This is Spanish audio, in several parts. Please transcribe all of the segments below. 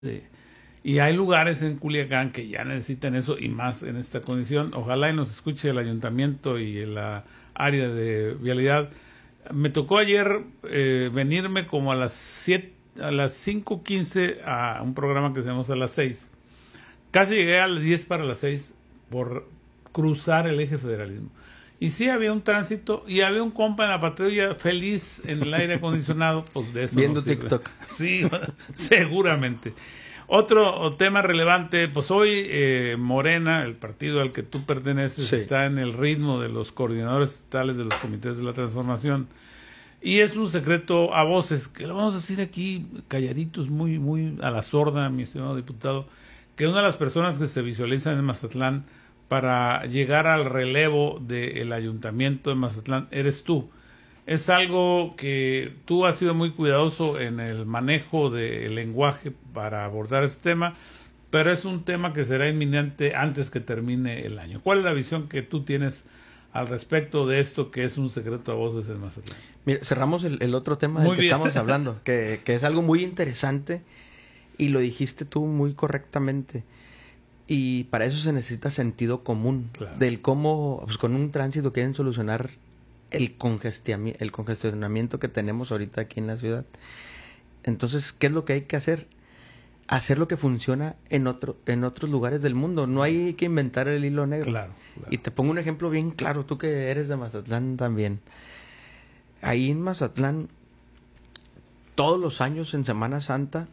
Sí. Y hay lugares en Culiacán que ya necesitan eso y más en esta condición. Ojalá y nos escuche el ayuntamiento y la área de vialidad. Me tocó ayer venirme como a las 5:15 a un programa que hacemos a las 6. Casi llegué a las 10 para las 6 por cruzar el eje federalismo. Y sí había un tránsito y había un compa en la patrulla feliz en el aire acondicionado, pues de eso viendo no sirve. TikTok. Sí, seguramente. Otro tema relevante, pues hoy Morena, el partido al que tú perteneces, Sí. está en el ritmo de los coordinadores estatales de los comités de la transformación. Y es un secreto a voces, que lo vamos a decir aquí calladitos, muy, muy a la sorda, mi estimado diputado, que una de las personas que se visualizan en Mazatlán para llegar al relevo del ayuntamiento de Mazatlán eres tú. Es algo que tú has sido muy cuidadoso en el manejo del lenguaje para abordar este tema, pero es un tema que será inminente antes que termine el año. ¿Cuál es la visión que tú tienes al respecto de esto que es un secreto a voces en Mazatlán? Mira, cerramos el otro tema Muy del que bien. estamos hablando, que es algo muy interesante y lo dijiste tú muy correctamente. Y para eso se necesita sentido común, Claro. del cómo pues, con un tránsito quieren solucionar el congestionamiento que tenemos ahorita aquí en la ciudad. Entonces, ¿qué es lo que hay que hacer? Hacer lo que funciona en otros lugares del mundo. No hay que inventar el hilo negro. Claro, claro. Y te pongo un ejemplo bien claro, tú que eres de Mazatlán también. Ahí en Mazatlán, todos los años en Semana Santa,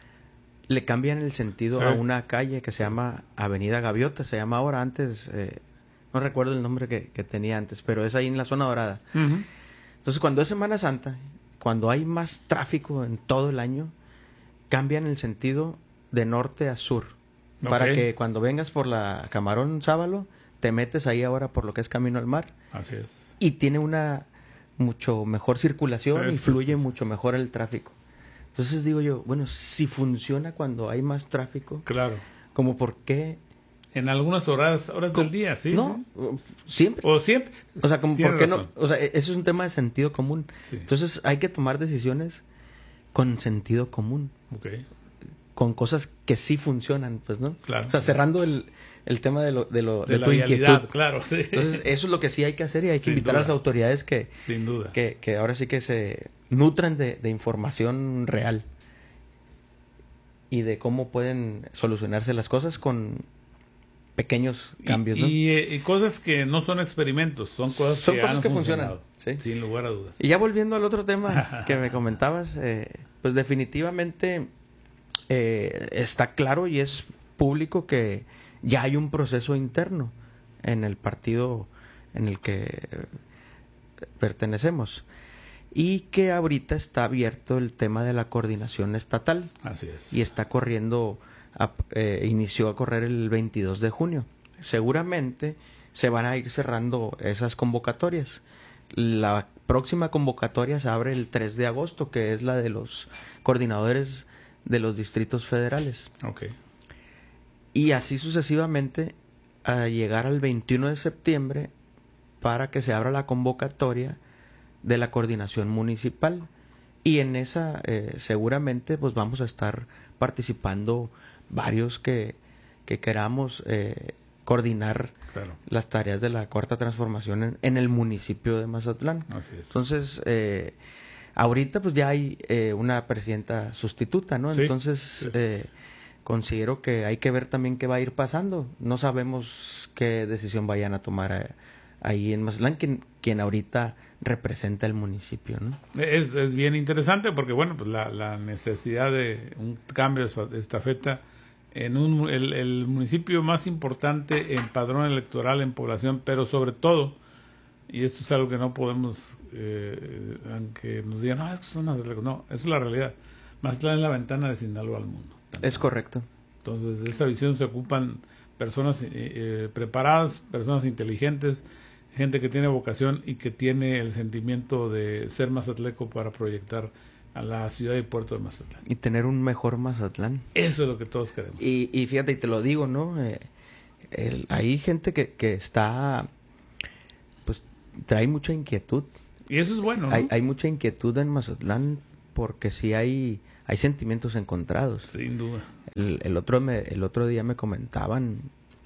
le cambian el sentido Sí. a una calle que se llama Avenida Gaviota, se llama ahora, antes, no recuerdo el nombre que tenía antes, pero es ahí en la zona dorada. Uh-huh. Entonces, cuando es Semana Santa, cuando hay más tráfico en todo el año, cambian el sentido de norte a sur. Ok. Para que cuando vengas por la Camarón Sábalo, te metes ahí ahora por lo que es Camino al Mar. Así es. Y tiene una mucho mejor circulación Sí, y sí, fluye sí, sí. mucho mejor el tráfico. Entonces digo yo, bueno, si funciona cuando hay más tráfico, Claro. ¿como por qué? En algunas horas del día, ¿sí? No, Sí. siempre. O siempre. O sea, como Tienes por qué razón. no, o sea, eso es un tema de sentido común. Sí. Entonces hay que tomar decisiones con sentido común, Ok. con cosas que sí funcionan, pues, ¿no? Claro. O sea, cerrando el tema de De la tu vialidad, inquietud. claro, sí. Entonces, eso es lo que sí hay que hacer y hay que Sin invitar a duda. las autoridades que Sin duda. ahora sí que se nutran de información real y de cómo pueden solucionarse las cosas con pequeños cambios, ¿no? Y cosas que no son experimentos, son cosas que han funcionan, funcionado, ¿sí? sin lugar a dudas. Y ya volviendo al otro tema que me comentabas, pues definitivamente está claro y es público que ya hay un proceso interno en el partido en el que pertenecemos y que ahorita está abierto el tema de la coordinación estatal Así es. y está corriendo, inició a correr el 22 de junio. Seguramente se van a ir cerrando esas convocatorias. La próxima convocatoria se abre el 3 de agosto, que es la de los coordinadores de los distritos federales. Ok. Y así sucesivamente a llegar al 21 de septiembre para que se abra la convocatoria de la coordinación municipal. Y en esa seguramente pues vamos a estar participando varios que queramos coordinar Claro. las tareas de la Cuarta Transformación en el municipio de Mazatlán. Así es. Entonces, ahorita pues ya hay una presidenta sustituta, ¿no? Sí, Entonces, sí, sí, sí. considero que hay que ver también qué va a ir pasando. No sabemos qué decisión vayan a tomar ahí en Mazatlán, quien ahorita representa el municipio, ¿no? Es bien interesante porque, bueno, pues la necesidad de un cambio de estafeta en el municipio más importante en padrón electoral, en población, pero sobre todo, y esto es algo que no podemos, aunque nos digan, no, es que son Mazatlán. No, eso es la realidad. Mazatlán es la ventana de Sinaloa al mundo. Es correcto. Entonces, de esa visión se ocupan personas preparadas, personas inteligentes, gente que tiene vocación y que tiene el sentimiento de ser mazatleco para proyectar a la ciudad y puerto de Mazatlán. Y tener un mejor Mazatlán. Eso es lo que todos queremos. Y fíjate, y te lo digo, ¿no? Hay gente que está, pues, trae mucha inquietud. Y eso es bueno, ¿no? Hay mucha inquietud en Mazatlán porque sí hay hay sentimientos encontrados. Sin duda. El otro día me comentaban,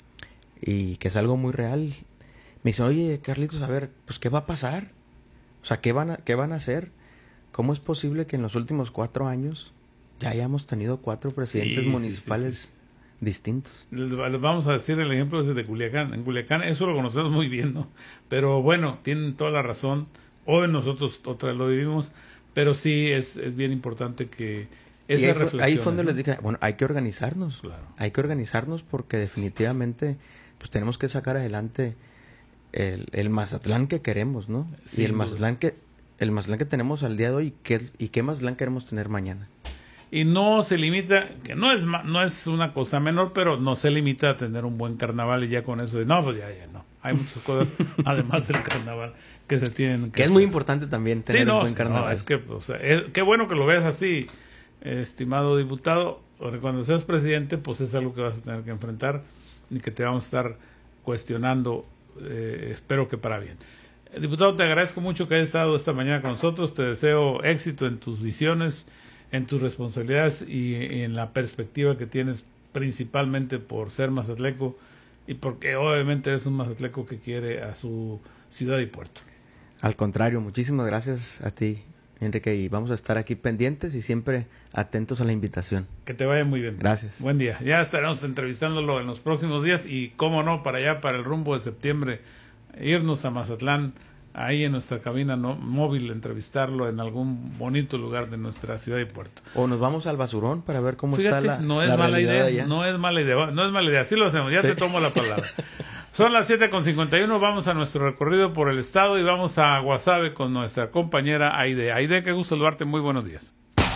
y que es algo muy real, me dicen, oye, Carlitos, a ver, pues, ¿qué va a pasar? O sea, ¿qué van a hacer? ¿Cómo es posible que en los últimos 4 años ya hayamos tenido 4 presidentes municipales distintos? Les vamos a decir el ejemplo ese de Culiacán. En Culiacán eso lo conocemos muy bien, ¿no? Pero bueno, tienen toda la razón. Hoy nosotros otra vez lo vivimos, pero sí es bien importante que esa reflexión. Ahí fue donde les dije, bueno, hay que organizarnos. Claro. Hay que organizarnos porque definitivamente pues tenemos que sacar adelante el Mazatlán que queremos, ¿no? Sin y el duda. Mazatlán que tenemos al día de hoy, y qué Mazatlán queremos tener mañana. Y no se limita, que no es una cosa menor, pero no se limita a tener un buen carnaval y ya con eso pues ya no. Hay muchas cosas, además del carnaval, que se tienen que es muy importante también tener un buen carnaval. No, es que, o sea, qué bueno que lo veas así, estimado diputado, porque cuando seas presidente, pues es algo que vas a tener que enfrentar y que te vamos a estar cuestionando, espero que para bien. Diputado, te agradezco mucho que hayas estado esta mañana con nosotros, te deseo éxito en tus visiones, en tus responsabilidades y en la perspectiva que tienes principalmente por ser mazatleco y porque obviamente eres un mazatleco que quiere a su ciudad y puerto. Al contrario, muchísimas gracias a ti, Enrique, y vamos a estar aquí pendientes y siempre atentos a la invitación. Que te vaya muy bien. Gracias. Buen día. Ya estaremos entrevistándolo en los próximos días y cómo no, para allá, para el rumbo de septiembre, irnos a Mazatlán, ahí en nuestra cabina móvil, entrevistarlo en algún bonito lugar de nuestra ciudad y puerto. O nos vamos al basurón para ver cómo Fíjate, está no es la mala realidad idea, allá. no es mala idea, así lo hacemos, ya sí. Te tomo la palabra. Son las 7:51, vamos a nuestro recorrido por el estado y vamos a Guasave con nuestra compañera Aide. Aide, qué gusto saludarte, muy buenos días.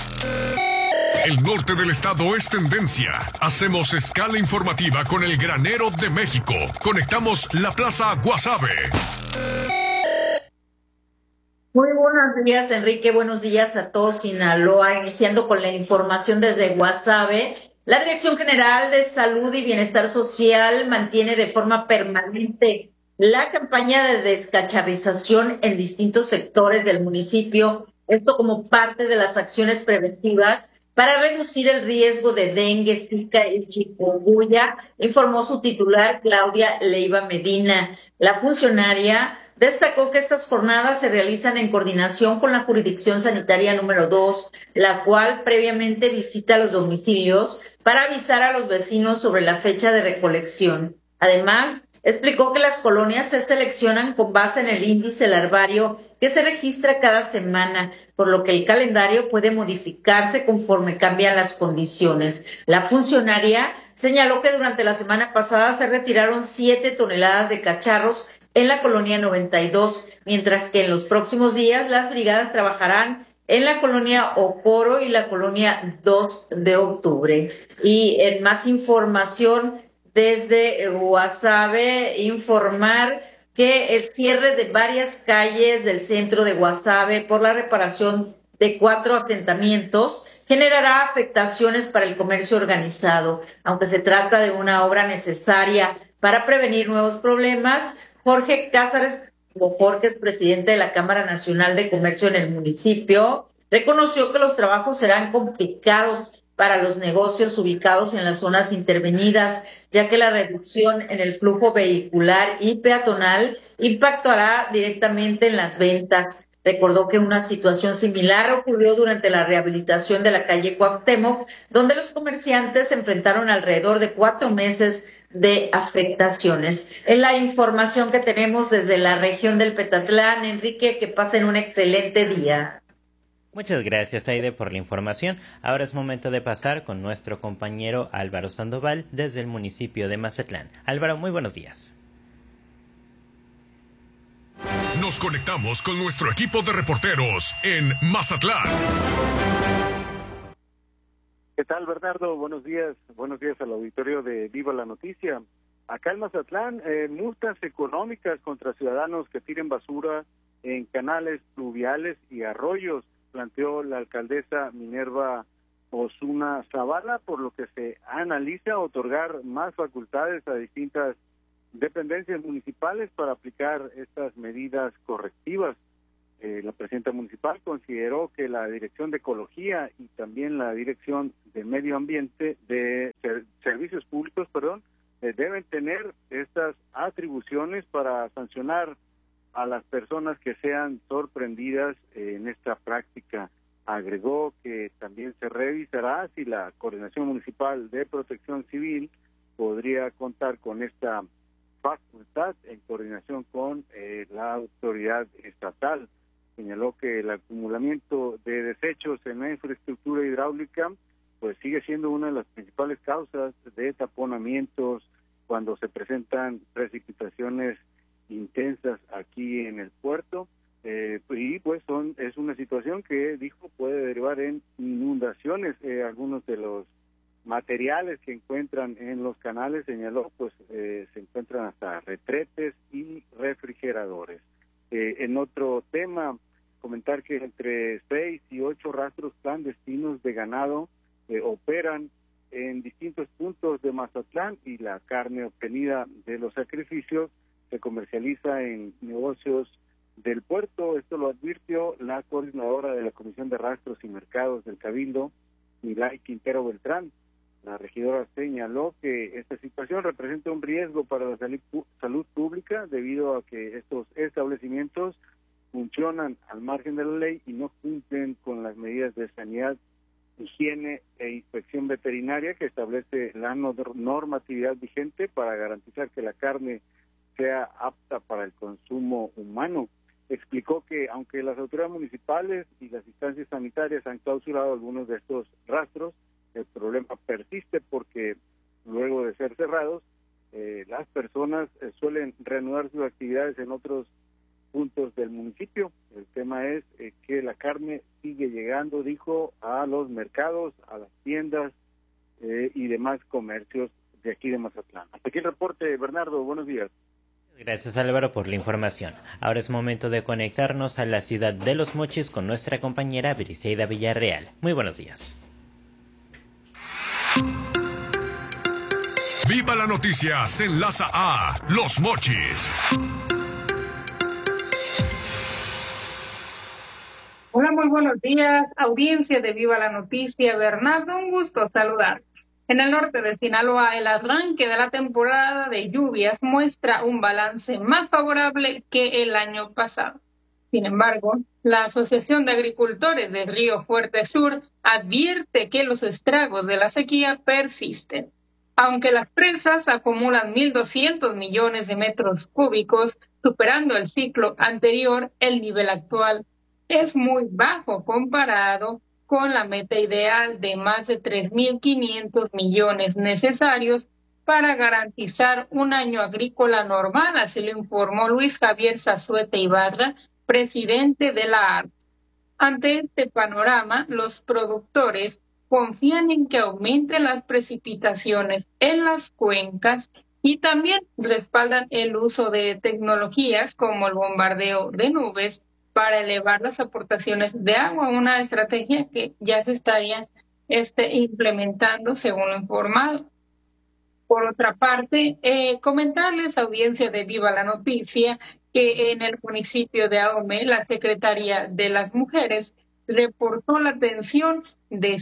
El norte del estado es tendencia. Hacemos escala informativa con el granero de México. Conectamos la Plaza Guasave. Muy buenos días, Enrique. Buenos días a todos Sinaloa. Iniciando con la información desde Guasave. La Dirección General de Salud y Bienestar Social mantiene de forma permanente la campaña de descacharrización en distintos sectores del municipio. Esto como parte de las acciones preventivas para reducir el riesgo de dengue, zika y chikungunya, informó su titular Claudia Leiva Medina. La funcionaria destacó que estas jornadas se realizan en coordinación con la Jurisdicción Sanitaria número 2, la cual previamente visita los domicilios para avisar a los vecinos sobre la fecha de recolección. Además, explicó que las colonias se seleccionan con base en el índice larvario que se registra cada semana, por lo que el calendario puede modificarse conforme cambian las condiciones. La funcionaria señaló que durante la semana pasada se retiraron 7 toneladas de cacharros en la colonia 92, mientras que en los próximos días las brigadas trabajarán en la colonia Ocoro y la colonia 2 de octubre. Y en más información desde Guasave, informar que el cierre de varias calles del centro de Guasave por la reparación de 4 asentamientos generará afectaciones para el comercio organizado. Aunque se trata de una obra necesaria para prevenir nuevos problemas, Jorge Cázares, Jorge es presidente de la Cámara Nacional de Comercio en el municipio, reconoció que los trabajos serán complicados para los negocios ubicados en las zonas intervenidas, ya que la reducción en el flujo vehicular y peatonal impactará directamente en las ventas. Recordó que una situación similar ocurrió durante la rehabilitación de la calle Cuauhtémoc, donde los comerciantes se enfrentaron alrededor de 4 meses de afectaciones. Es la información que tenemos desde la región del Petatlán. Enrique, que pasen un excelente día. Muchas gracias, Aide, por la información. Ahora es momento de pasar con nuestro compañero Álvaro Sandoval desde el municipio de Mazatlán. Álvaro, muy buenos días. Nos conectamos con nuestro equipo de reporteros en Mazatlán. ¿Qué tal, Bernardo? Buenos días al auditorio de Viva la Noticia. Acá en Mazatlán, multas económicas contra ciudadanos que tiren basura en canales pluviales y arroyos, planteó la alcaldesa Minerva Osuna Zavala, por lo que se analiza otorgar más facultades a distintas dependencias municipales para aplicar estas medidas correctivas. la presidenta municipal consideró que la Dirección de Ecología y también la Dirección de Medio Ambiente, de Servicios Públicos, deben tener estas atribuciones para sancionar a las personas que sean sorprendidas en esta práctica. Agregó que también se revisará si la Coordinación Municipal de Protección Civil podría contar con esta facultad en coordinación con la autoridad estatal. Señaló que el acumulamiento de desechos en la infraestructura hidráulica pues sigue siendo una de las principales causas de taponamientos cuando se presentan precipitaciones intensas aquí en el puerto, y pues es una situación que dijo puede derivar en inundaciones. Algunos de los materiales que encuentran en los canales, señaló, pues se encuentran hasta retretes y refrigeradores. En otro tema, comentar que entre 6 y 8 rastros clandestinos de ganado operan en distintos puntos de Mazatlán, y la carne obtenida de los sacrificios se comercializa en negocios del puerto. Esto lo advirtió la coordinadora de la Comisión de Rastros y Mercados del Cabildo, Milay Quintero Beltrán. La regidora señaló que esta situación representa un riesgo para la salud pública debido a que estos establecimientos funcionan al margen de la ley y no cumplen con las medidas de sanidad, higiene e inspección veterinaria que establece la normatividad vigente para garantizar que la carne sea apta para el consumo humano. Explicó que aunque las autoridades municipales y las instancias sanitarias han clausurado algunos de estos rastros, el problema persiste porque luego de ser cerrados, las personas suelen reanudar sus actividades en otros puntos del municipio. El tema es que la carne sigue llegando, dijo, a los mercados, a las tiendas y demás comercios de aquí de Mazatlán. Hasta aquí el reporte, Bernardo. Buenos días. Gracias, Álvaro, por la información. Ahora es momento de conectarnos a la ciudad de Los Mochis con nuestra compañera Briseida Villarreal. Muy buenos días. Viva la Noticia se enlaza a Los Mochis. Hola, muy buenos días, audiencia de Viva la Noticia. Bernardo, un gusto saludar. En el norte de Sinaloa, el arranque de la temporada de lluvias muestra un balance más favorable que el año pasado. Sin embargo, la Asociación de Agricultores de Río Fuerte Sur advierte que los estragos de la sequía persisten. Aunque las presas acumulan 1.200 millones de metros cúbicos, superando el ciclo anterior, el nivel actual es muy bajo comparado con la meta ideal de más de 3.500 millones necesarios para garantizar un año agrícola normal, así lo informó Luis Javier Zazueta Ibarra, presidente de la ARP. Ante este panorama, los productores confían en que aumenten las precipitaciones en las cuencas y también respaldan el uso de tecnologías como el bombardeo de nubes para elevar las aportaciones de agua, una estrategia que ya se estaría implementando según lo informado. Por otra parte, comentarles, audiencia de Viva la Noticia, que en el municipio de Ahome, la Secretaría de las Mujeres reportó la atención de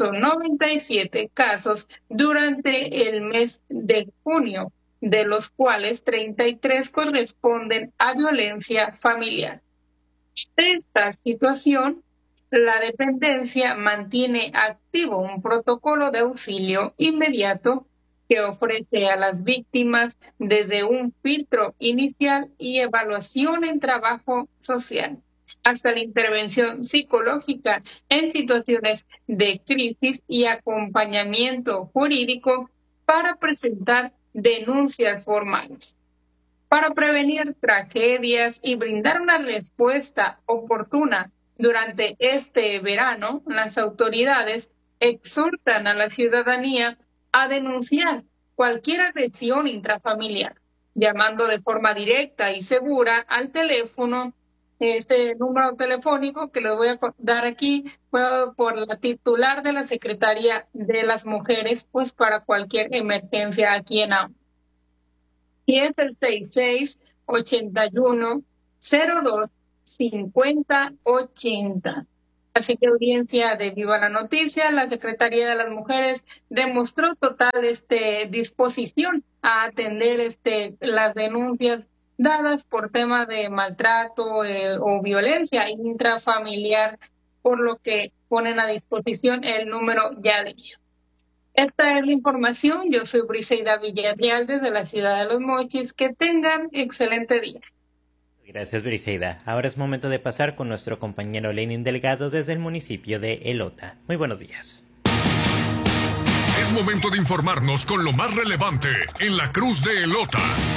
197 casos durante el mes de junio, de los cuales 33 corresponden a violencia familiar. De esta situación, la dependencia mantiene activo un protocolo de auxilio inmediato que ofrece a las víctimas desde un filtro inicial y evaluación en trabajo social, hasta la intervención psicológica en situaciones de crisis y acompañamiento jurídico para presentar denuncias formales. Para prevenir tragedias y brindar una respuesta oportuna durante este verano, las autoridades exhortan a la ciudadanía a denunciar cualquier agresión intrafamiliar, llamando de forma directa y segura al teléfono, este número telefónico que les voy a dar aquí por la titular de la Secretaría de las Mujeres, pues para cualquier emergencia aquí en Ahome. Y es el 6681-02 5080. Así que, audiencia de Viva la Noticia, la Secretaría de las Mujeres demostró total disposición a atender las denuncias dadas por temas de maltrato o violencia intrafamiliar, por lo que ponen a disposición el número ya dicho. Esta es la información. Yo soy Briseida Villarreal desde la ciudad de Los Mochis. Que tengan excelente día. Gracias, Briseida. Ahora es momento de pasar con nuestro compañero Lenin Delgado desde el municipio de Elota. Muy buenos días. Es momento de informarnos con lo más relevante en la Cruz de Elota.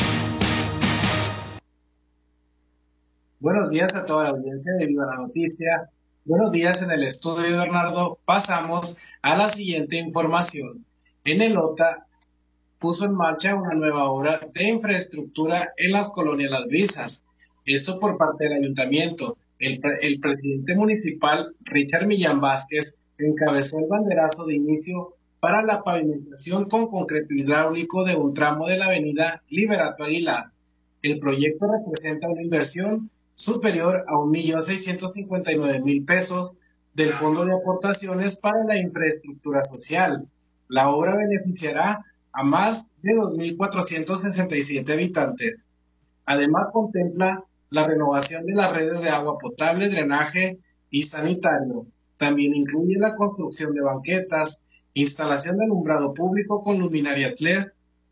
Buenos días a toda la audiencia de Viva la Noticia. Buenos días en el estudio, Bernardo. Pasamos a la siguiente información. En Elota puso en marcha una nueva obra de infraestructura en las colonias Las Brisas. Esto por parte del ayuntamiento. El presidente municipal, Richard Millán Vázquez, encabezó el banderazo de inicio para la pavimentación con concreto hidráulico de un tramo de la avenida Liberato Aguilar. El proyecto representa una inversión superior a 1.659.000 pesos del Fondo de Aportaciones para la Infraestructura Social. La obra beneficiará a más de 2.467 habitantes. Además, contempla la renovación de las redes de agua potable, drenaje y sanitario. También incluye la construcción de banquetas, instalación de alumbrado público con luminarias LED,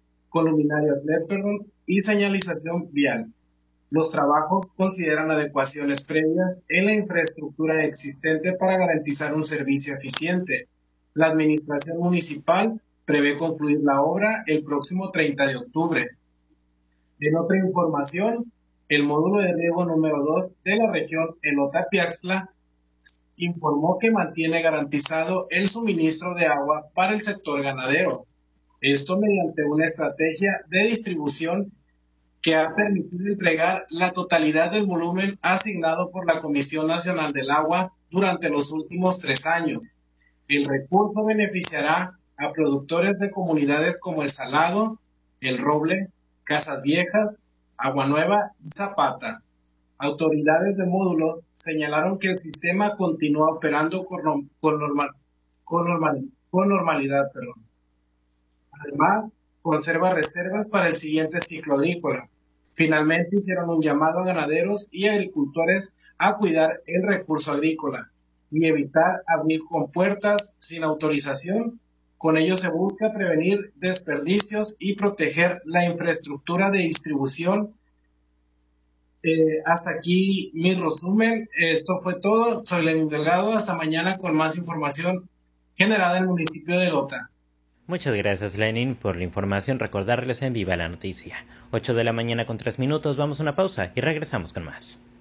y señalización vial. Los trabajos consideran adecuaciones previas en la infraestructura existente para garantizar un servicio eficiente. La administración municipal prevé concluir la obra el próximo 30 de octubre. En otra información, el módulo de riego número 2 de la región Elota-Piaxtla informó que mantiene garantizado el suministro de agua para el sector ganadero. Esto mediante una estrategia de distribución que ha permitido entregar la totalidad del volumen asignado por la Comisión Nacional del Agua durante los últimos 3 años. El recurso beneficiará a productores de comunidades como El Salado, El Roble, Casas Viejas, Agua Nueva y Zapata. Autoridades del módulo señalaron que el sistema continúa operando con normalidad. Además, conserva reservas para el siguiente ciclo agrícola. Finalmente, hicieron un llamado a ganaderos y agricultores a cuidar el recurso agrícola y evitar abrir compuertas sin autorización. Con ello se busca prevenir desperdicios y proteger la infraestructura de distribución. Hasta aquí mi resumen. Esto fue todo. Soy Lenin Delgado. Hasta mañana con más información generada en el municipio de Elota. Muchas gracias, Lenin, por la información. Recordarles en Viva la Noticia. 8 de la mañana con 3 minutos. Vamos a una pausa y regresamos con más.